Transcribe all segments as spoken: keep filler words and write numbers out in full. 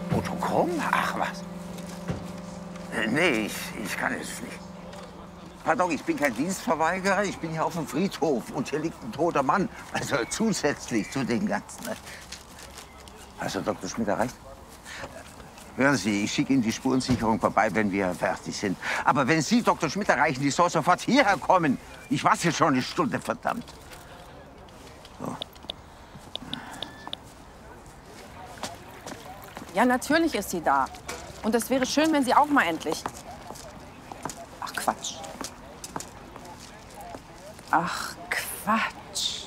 Bodo Krumm? Ach was. Nee, ich, ich kann es nicht. Pardon, ich bin kein Dienstverweigerer, ich bin hier auf dem Friedhof und hier liegt ein toter Mann. Also zusätzlich zu den ganzen. Also Doktor Schmidt erreicht? Hören Sie, ich schicke Ihnen die Spurensicherung vorbei, wenn wir fertig sind. Aber wenn Sie Doktor Schmidt erreichen, die soll sofort hierher kommen. Ich warte schon eine Stunde, verdammt. So. Ja, natürlich ist sie da. Und es wäre schön, wenn sie auch mal endlich... Ach, Quatsch. Ach, Quatsch.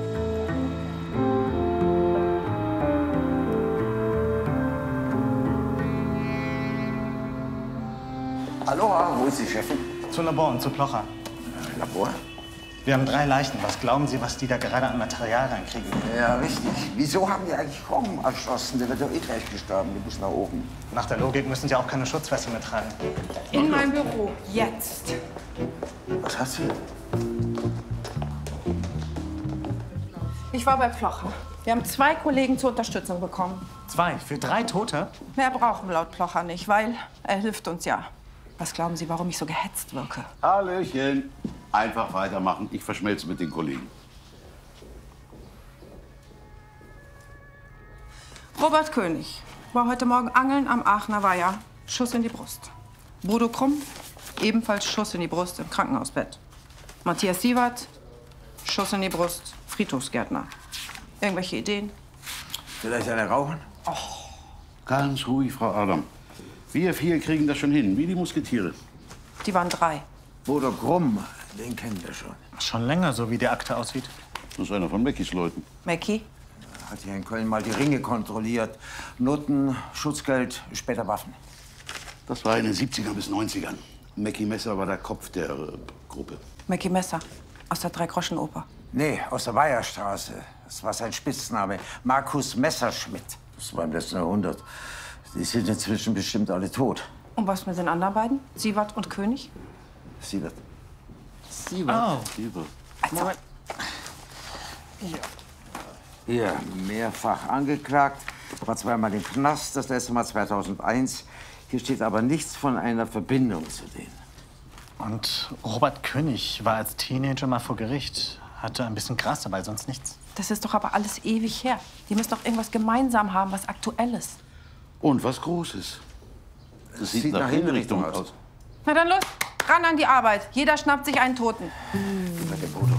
Aloha, wo ist die Chefin? Zu Labor und zu Plocher. Labor? Wir haben drei Leichen. Was glauben Sie, was die da gerade an Material reinkriegen? Ja, richtig. Wieso haben die eigentlich Krumm erschossen? Der wird doch eh gleich gestorben. Die muss nach oben. Nach der Logik müssen Sie auch keine Schutzweste mehr tragen. In mein Büro. Jetzt. Was hast du? Ich war bei Plocher. Wir haben zwei Kollegen zur Unterstützung bekommen. Zwei? Für drei Tote? Mehr brauchen wir laut Plocher nicht, weil er hilft uns ja. Was glauben Sie, warum ich so gehetzt wirke? Hallöchen. Einfach weitermachen. Ich verschmelze mit den Kollegen. Robert König war heute Morgen angeln am Aachener Weiher. Schuss in die Brust. Bodo Krumm, ebenfalls Schuss in die Brust im Krankenhausbett. Matthias Sievert, Schuss in die Brust, Friedhofsgärtner. Irgendwelche Ideen? Vielleicht eine rauchen? Och, ganz ruhig, Frau Adam. Wir vier kriegen das schon hin, wie die Musketiere. Die waren drei. Bodo Krumm, den kennen wir schon. Schon länger, so wie die Akte aussieht. Das ist einer von Meckis Leuten. Mackie? Hat hier in Köln mal die Ringe kontrolliert. Noten, Schutzgeld, später Waffen. Das war in den siebzigern bis neunzigern. Mackie Messer war der Kopf der äh, Gruppe. Mackie Messer aus der Dreigroschenoper. Nee, aus der Weiherstraße. Das war sein Spitzname. Markus Messerschmidt. Das war im letzten Jahrhundert. Die sind inzwischen bestimmt alle tot. Und was mit den anderen beiden? Sievert und König? Sievert. Sievert? Oh. Sievert. Also, Hier. Hier, mehrfach angeklagt. War zweimal im Knast, das letzte Mal zweitausendeins. Hier steht aber nichts von einer Verbindung zu denen. Und Robert König war als Teenager mal vor Gericht. Hatte ein bisschen Gras dabei, sonst nichts. das ist doch aber alles ewig her. Die müssen doch irgendwas gemeinsam haben, was aktuell ist. Und was Großes. Das sieht, sieht nach, nach Hinrichtung aus. aus. Na dann los, ran an die Arbeit. Jeder schnappt sich einen Toten. Über den Bodo.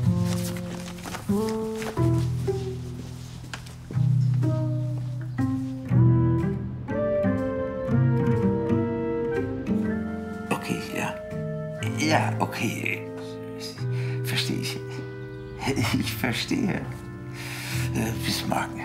Okay, ja. Ja, okay. Verstehe ich. Ich verstehe. Bis morgen.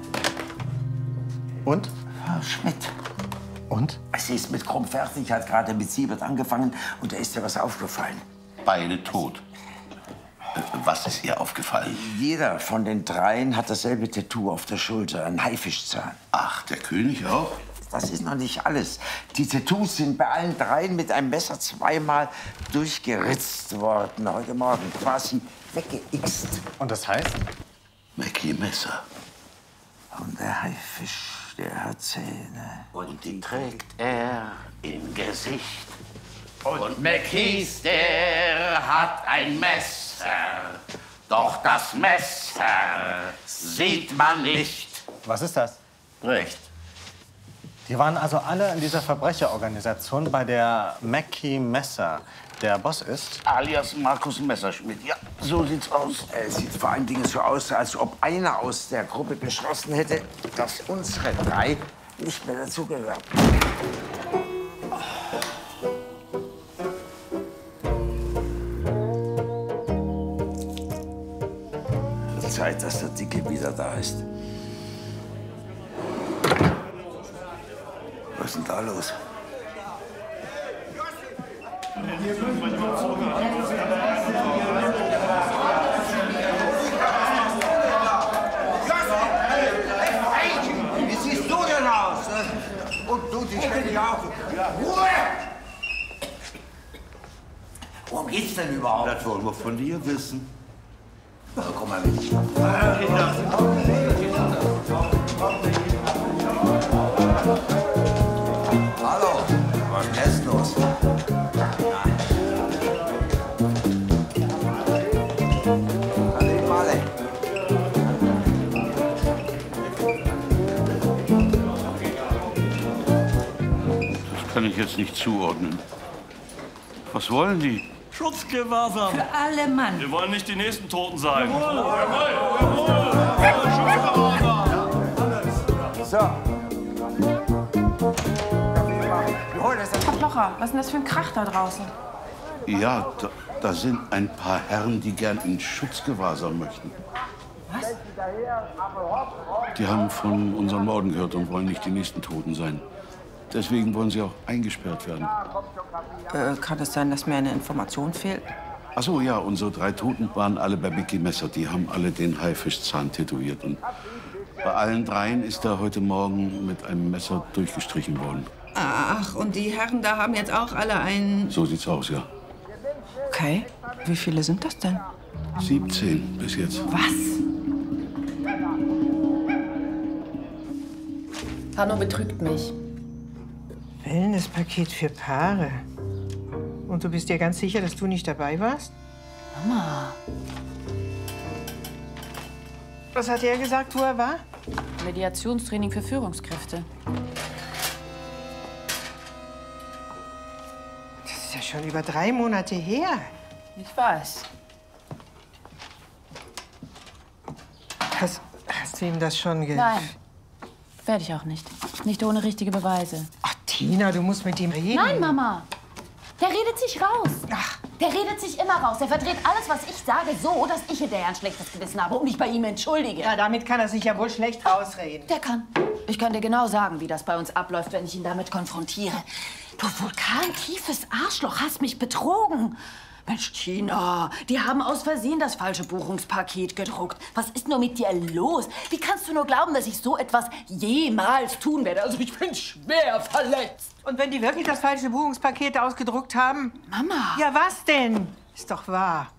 Und? Frau Schmidt. Und? Sie ist mit Krumm fertig, hat gerade mit Sievert angefangen und da ist ihr was aufgefallen. Beide tot. Was ist ihr aufgefallen? Jeder von den dreien hat dasselbe Tattoo auf der Schulter, ein Haifischzahn. Ach, der König auch? Das ist noch nicht alles. Die Tattoos sind bei allen dreien mit einem Messer zweimal durchgeritzt worden. Heute Morgen quasi weggeixt. Und das heißt? Mackie Messer. Und der Haifisch, der hat Zähne. Und die trägt er im Gesicht. Und Mackies, der hat ein Messer. Doch das Messer sieht man nicht. Was ist das? Recht. Die waren also alle in dieser Verbrecherorganisation, bei der Mackie Messer der Boss ist? Alias Markus Messerschmidt. Ja, so sieht's aus. Es sieht vor allen Dingen so aus, als ob einer aus der Gruppe beschlossen hätte, dass unsere drei nicht mehr dazugehören. Wird Zeit, dass der Dicke wieder da ist. Was ist denn da los? Wie siehst du denn aus? Und du, dich kenne ich auch. Ruhe! Worum geht's denn überhaupt? Das wollen wir von dir wissen. Na, komm mal mit. kann ich jetzt nicht zuordnen. Was wollen die? Schutzgewahrsam. Für alle Mann. Wir wollen nicht die nächsten Toten sein. So. Herr Blocher, was ist denn das für ein Krach da draußen? Ja, da, da sind ein paar Herren, die gern in Schutzgewahrsam möchten. Was? Die haben von unseren Morden gehört und wollen nicht die nächsten Toten sein. Deswegen wollen sie auch eingesperrt werden. Äh, kann es sein, dass mir eine Information fehlt? Ach so, ja, unsere drei Toten waren alle bei Mickey Messer. Die haben alle den Haifischzahn tätowiert. Und bei allen dreien ist er heute Morgen mit einem Messer durchgestrichen worden. Ach, und die Herren da haben jetzt auch alle einen... So sieht's aus, ja. Okay. Wie viele sind das denn? siebzehn bis jetzt. Was? Hanno betrügt mich. Wellnesspaket für Paare. Und du bist dir ganz sicher, dass du nicht dabei warst? Mama. Was hat er gesagt, wo er war? Mediationstraining für Führungskräfte. Das ist ja schon über drei Monate her. Ich weiß. Hast, hast du ihm das schon ge... Nein. Werde ich auch nicht. Nicht ohne richtige Beweise. Ach, Tina, du musst mit ihm reden. Nein, Mama. Der redet sich raus. Ach. Der redet sich immer raus. Der verdreht alles, was ich sage, so, dass ich hinterher ein schlechtes Gewissen habe und mich bei ihm entschuldige. Ja, damit kann er sich ja wohl schlecht rausreden. Der kann. Ich kann dir genau sagen, wie das bei uns abläuft, wenn ich ihn damit konfrontiere. Du vulkantiefes Arschloch, hast mich betrogen. Mensch, Tina, die haben aus Versehen das falsche Buchungspaket gedruckt. Was ist nur mit dir los? Wie kannst du nur glauben, dass ich so etwas jemals tun werde? Also ich bin schwer verletzt. Und wenn die wirklich das falsche Buchungspaket ausgedruckt haben? Mama. Ja, was denn? Ist doch wahr.